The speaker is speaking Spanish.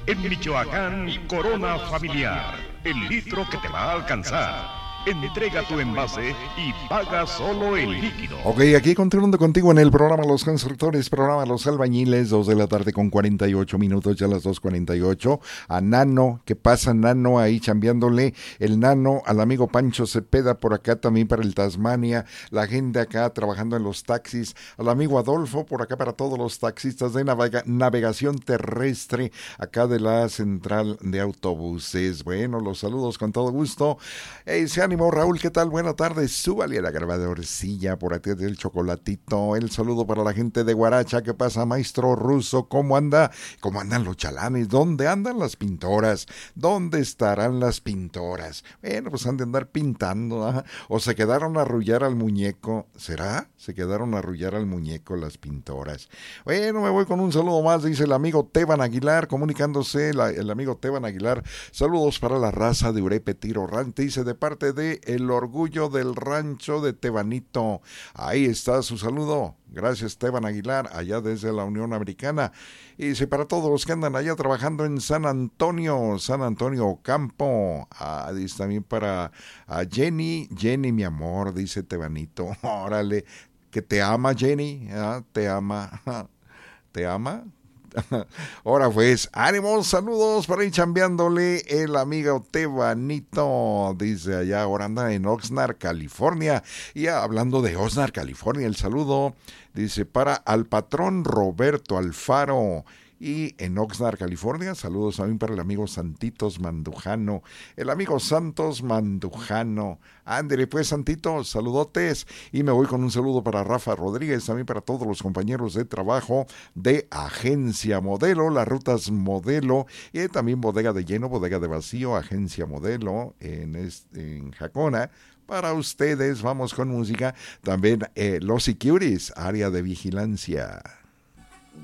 En Michoacán, Corona Familiar, el litro que te va a alcanzar. Entrega tu envase y paga solo el líquido. Ok, aquí continuando contigo en el programa Los Constructores, programa Los Albañiles, 2 de la tarde con 48 minutos, ya las 2:48. A Nano, ¿qué pasa Nano? Ahí chambeándole el Nano, al amigo Pancho Cepeda por acá también para el Tasmania, la gente acá trabajando en los taxis, al amigo Adolfo por acá para todos los taxistas de navegación terrestre, acá de la central de autobuses. Bueno, los saludos con todo gusto. Se ánimo Raúl, ¿qué tal? Buenas tardes, súbale a la grabadorcilla por aquí del chocolatito. El saludo para la gente de Guaracha. ¿Qué pasa, maestro ruso? ¿Cómo anda? ¿Cómo andan los chalanes? ¿Dónde andan las pintoras? ¿Dónde estarán las pintoras? Bueno, pues han de andar pintando, ¿ah? O se quedaron a arrullar al muñeco. ¿Será? Se quedaron a arrullar al muñeco las pintoras. Bueno, me voy con un saludo más, dice el amigo Teban Aguilar, comunicándose el amigo Teban Aguilar. Saludos para la raza de Urepe Tiro Rante, dice de parte de El Orgullo del Rancho de Tebanito. Ahí está su saludo. Gracias, Teban Aguilar, allá desde la Unión Americana. Y dice, para todos los que andan allá trabajando en San Antonio Campo. Dice también para Jenny, mi amor, dice Tebanito. Órale, que te ama Jenny, te ama. ¿Te ama? Ahora pues, ánimos, saludos para ir chambeándole el amigo Tebanito, dice allá, ahora anda en Oxnard, California. Y ya, hablando de Oxnard, California, el saludo, dice, para al patrón Roberto Alfaro. Y en Oxnard, California, saludos también para el amigo Santitos Mandujano, el amigo Santos Mandujano. Ándale pues, Santitos, saludotes. Y me voy con un saludo para Rafa Rodríguez, también para todos los compañeros de trabajo de Agencia Modelo, las rutas Modelo, y también Bodega de Lleno, Bodega de Vacío, Agencia Modelo en Jacona. Para ustedes, vamos con música. También los Securities, área de vigilancia.